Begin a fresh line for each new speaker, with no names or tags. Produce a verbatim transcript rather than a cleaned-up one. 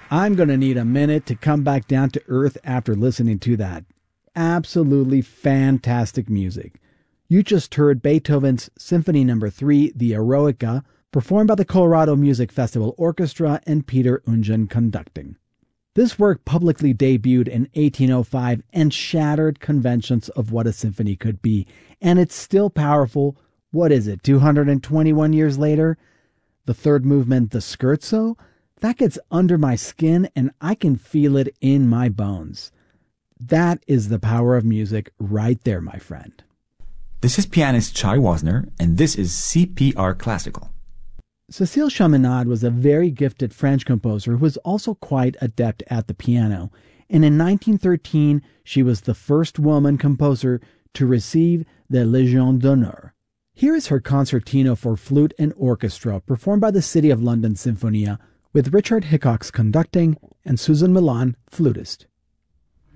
I'm going to need a minute to come back down to earth after listening to that. Absolutely fantastic music. You just heard Beethoven's Symphony Number three, the Eroica, performed by the Colorado Music Festival Orchestra and Peter Ungen conducting. This work publicly debuted in eighteen oh five and shattered conventions of what a symphony could be. And it's still powerful. What is it, two hundred twenty-one years later? The third movement, the Scherzo, that gets under my skin and I can feel it in my bones. That is the power of music right there, my friend.
This is pianist Chai Wasner, and this is C P R Classical.
Cécile Chaminade was a very gifted French composer who was also quite adept at the piano, and in nineteen thirteen she was the first woman composer to receive the Légion d'honneur. Here is her concertino for flute and orchestra, performed by the City of London Sinfonia, with Richard Hickox conducting and Susan Milan, flutist.